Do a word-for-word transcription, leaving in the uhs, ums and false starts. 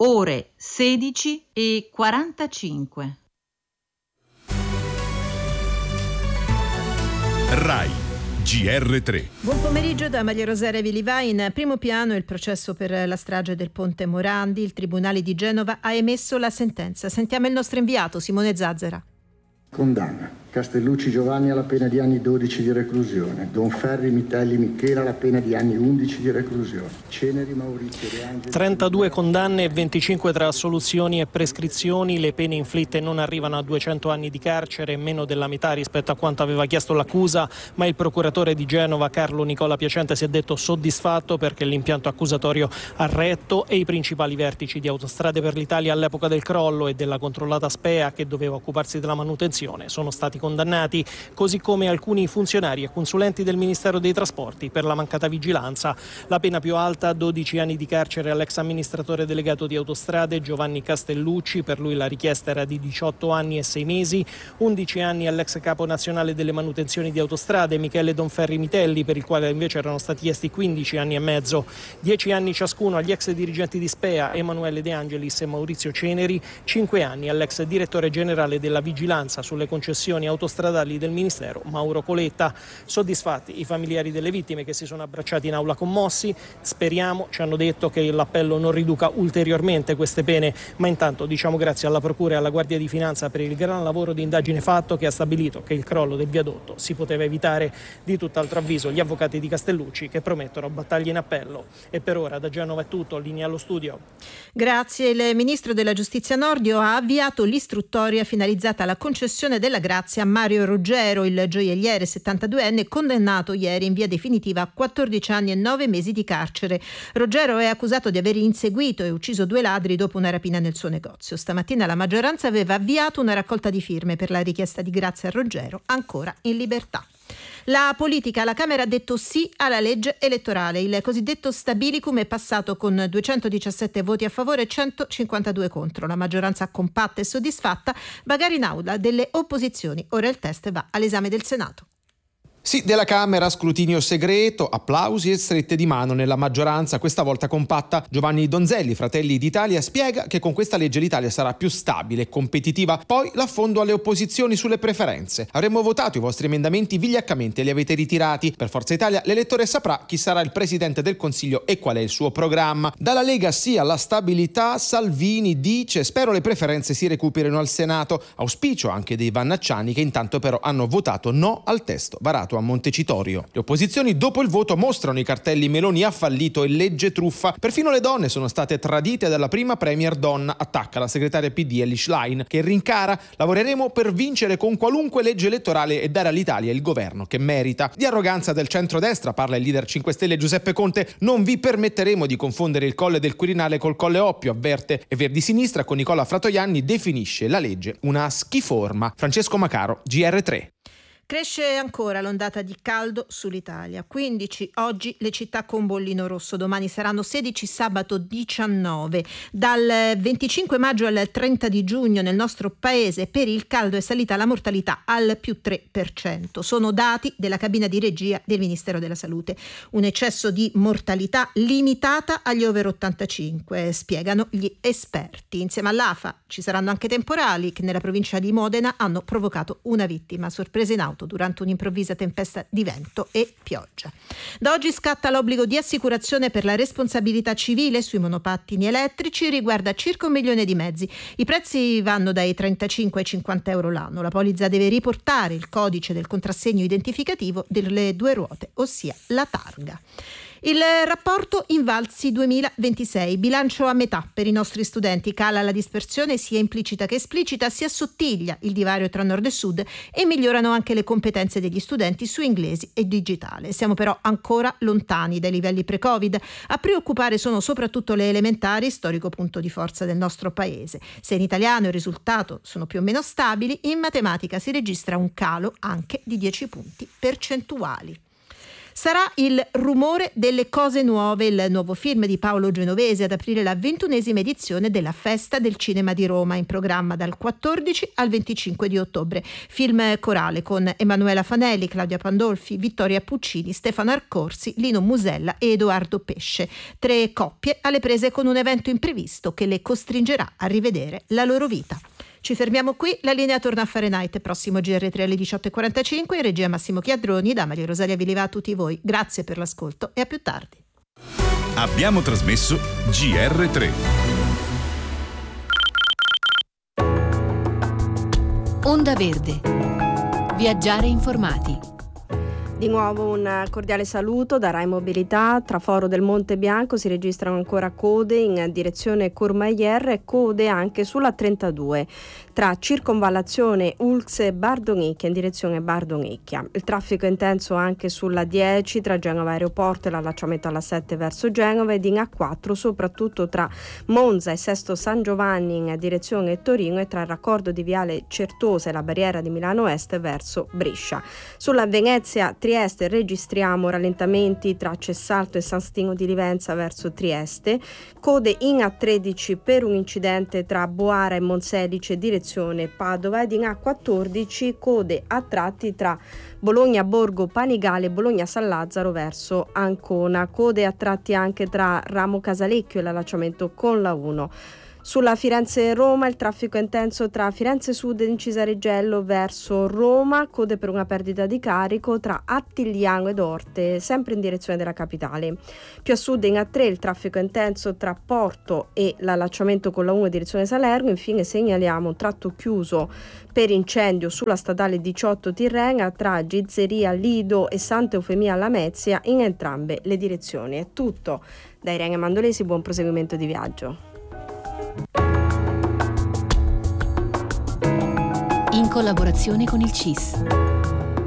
ore sedici e quarantacinque. Rai G R tre. Buon pomeriggio da Maria Rosaria Viliva. In primo piano il processo per la strage del Ponte Morandi. Il Tribunale di Genova ha emesso la sentenza. Sentiamo il nostro inviato Simone Zazzera. Condanna Castellucci Giovanni alla pena di anni dodici di reclusione, Donferri Mitelli Michela alla pena di anni undici di reclusione, Ceneri Maurizio De Angeli. trentadue condanne e venticinque tra assoluzioni e prescrizioni. Le pene inflitte non arrivano a duecento anni di carcere, meno della metà rispetto a quanto aveva chiesto l'accusa, ma il procuratore di Genova Carlo Nicola Piacente si è detto soddisfatto perché l'impianto accusatorio ha retto e i principali vertici di Autostrade per l'Italia all'epoca del crollo e della controllata Spea, che doveva occuparsi della manutenzione, sono stati condannati, così come alcuni funzionari e consulenti del Ministero dei Trasporti per la mancata vigilanza. La pena più alta, dodici anni di carcere all'ex amministratore delegato di Autostrade Giovanni Castellucci, per lui la richiesta era di diciotto anni e sei mesi, undici anni all'ex capo nazionale delle manutenzioni di Autostrade Michele Donferri Mitelli, per il quale invece erano stati chiesti quindici anni e mezzo, dieci anni ciascuno agli ex dirigenti di Spea Emanuele De Angelis e Maurizio Ceneri, cinque anni all'ex direttore generale della vigilanza sulle concessioni autostradali del Ministero Mauro Coletta. Soddisfatti i familiari delle vittime, che si sono abbracciati in aula commossi. Speriamo, ci hanno detto, che l'appello non riduca ulteriormente queste pene, ma intanto diciamo grazie alla Procura e alla Guardia di Finanza per il gran lavoro di indagine fatto, che ha stabilito che il crollo del viadotto si poteva evitare. Di tutt'altro avviso gli avvocati di Castellucci, che promettono battaglie in appello. E per ora da Genova è tutto, linea allo studio. Grazie. Il ministro della Giustizia Nordio ha avviato l'istruttoria finalizzata alla concessione della grazia a Mario Ruggero, il gioielliere settantaduenne condannato ieri in via definitiva a quattordici anni e nove mesi di carcere. Ruggero è accusato di aver inseguito e ucciso due ladri dopo una rapina nel suo negozio. Stamattina la maggioranza aveva avviato una raccolta di firme per la richiesta di grazia a Ruggero, ancora in libertà. La politica alla Camera ha detto sì alla legge elettorale. Il cosiddetto stabilicum è passato con duecentodiciassette voti a favore e centocinquantadue contro. La maggioranza compatta e soddisfatta vaga in aula delle opposizioni. Ora il test va all'esame del Senato. Sì, della Camera, scrutinio segreto, applausi e strette di mano nella maggioranza, questa volta compatta. Giovanni Donzelli, Fratelli d'Italia, spiega che con questa legge l'Italia sarà più stabile e competitiva. Poi l'affondo alle opposizioni sulle preferenze. Avremmo votato i vostri emendamenti vigliaccamente e li avete ritirati. Per Forza Italia l'elettore saprà chi sarà il Presidente del Consiglio e qual è il suo programma. Dalla Lega sì alla stabilità, Salvini dice spero le preferenze si recuperino al Senato. Auspicio anche dei Vannacciani, che intanto però hanno votato no al testo varato a Montecitorio. Le opposizioni dopo il voto mostrano i cartelli Meloni ha fallito e legge truffa. Perfino le donne sono state tradite dalla prima premier donna, attacca la segretaria P D Elly Schlein, che rincara: lavoreremo per vincere con qualunque legge elettorale e dare all'Italia il governo che merita. Di arroganza del centrodestra parla il leader cinque Stelle Giuseppe Conte: non vi permetteremo di confondere il Colle del Quirinale col Colle Oppio, avverte. E Verdi Sinistra con Nicola Fratoianni definisce la legge una schiforma. Francesco Macaro, G R tre. Cresce ancora l'ondata di caldo sull'Italia. quindici oggi le città con bollino rosso, domani saranno sedici, sabato diciannove. Dal venticinque maggio al trenta di giugno nel nostro paese per il caldo è salita la mortalità al più tre per cento. Sono dati della cabina di regia del Ministero della Salute. Un eccesso di mortalità limitata agli over ottantacinque, spiegano gli esperti. Insieme all'A F A ci saranno anche temporali che nella provincia di Modena hanno provocato una vittima sorpresa in auto durante un'improvvisa tempesta di vento e pioggia. Da oggi scatta l'obbligo di assicurazione per la responsabilità civile sui monopattini elettrici, riguarda circa un milione di mezzi. I prezzi vanno dai trentacinque ai cinquanta euro l'anno. La polizza deve riportare il codice del contrassegno identificativo delle due ruote, ossia la targa. Il rapporto Invalsi duemilaventisei, bilancio a metà per i nostri studenti, cala la dispersione sia implicita che esplicita, si assottiglia il divario tra nord e sud e migliorano anche le competenze degli studenti su inglese e digitale. Siamo però ancora lontani dai livelli pre-Covid. A preoccupare sono soprattutto le elementari, storico punto di forza del nostro paese. Se in italiano il risultato sono più o meno stabili, in matematica si registra un calo anche di dieci punti percentuali. Sarà Il rumore delle cose nuove, il nuovo film di Paolo Genovese, ad aprire la ventunesima edizione della Festa del Cinema di Roma, in programma dal quattordici al venticinque di ottobre. Film corale con Emanuela Fanelli, Claudia Pandolfi, Vittoria Puccini, Stefano Arcorsi, Lino Musella e Edoardo Pesce. Tre coppie alle prese con un evento imprevisto che le costringerà a rivedere la loro vita. Ci fermiamo qui, la linea torna a Fahrenheit, prossimo G R tre alle diciotto e quarantacinque, in regia Massimo Chiadroni, da Maria Rosalia Viliva a tutti voi. Grazie per l'ascolto e a più tardi. Abbiamo trasmesso G R tre. Onda Verde. Viaggiare informati. Di nuovo un cordiale saluto da Rai Mobilità. Tra Foro del Monte Bianco si registrano ancora code in direzione Courmayeur e code anche sulla trentadue tra Circonvallazione Ulx e Bardonicchia in direzione Bardonicchia. Il traffico è intenso anche sulla dieci tra Genova Aeroporto e l'allacciamento alla sette verso Genova, ed in A quattro soprattutto tra Monza e Sesto San Giovanni in direzione Torino e tra il raccordo di Viale Certosa e la barriera di Milano Est verso Brescia. Sulla Venezia Trieste registriamo rallentamenti tra Cessalto e San Stino di Livenza verso Trieste, code in A tredici per un incidente tra Boara e Monselice direzione Padova, ed in A quattordici code a tratti tra Bologna Borgo Panigale e Bologna San Lazzaro verso Ancona, code a tratti anche tra Ramo Casalecchio e l'allacciamento con la uno. Sulla Firenze-Roma il traffico è intenso tra Firenze Sud e Cisareggello verso Roma, code per una perdita di carico tra Attigliano ed Orte, sempre in direzione della capitale. Più a sud in A tre il traffico è intenso tra Porto e l'allacciamento con la uno in direzione Salerno. Infine segnaliamo un tratto chiuso per incendio sulla statale diciotto Tirrenia tra Gizzeria Lido e Santa Eufemia Lamezia in entrambe le direzioni. È tutto da Irene Mandolesi, buon proseguimento di viaggio. In collaborazione con il C I S.